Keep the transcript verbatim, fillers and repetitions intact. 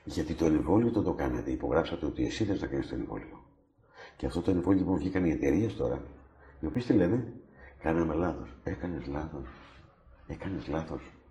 Γιατί το εμβόλιο το το κάνετε. Υπογράψατε ότι εσύ θες να κάνεις το εμβόλιο. Και αυτό το εμβόλιο που βγήκαν οι εταιρείες τώρα, οι οποίες τι λένε, κάναμε λάθος. Έκανες λάθος. Έκανες λάθος.